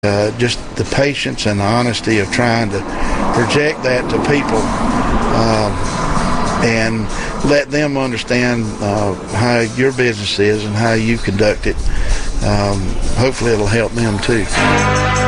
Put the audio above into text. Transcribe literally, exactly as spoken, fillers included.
Uh, just the patience and the honesty of trying to project that to people um, and let them understand uh, how your business is and how you conduct it. Um, hopefully it'll help them too.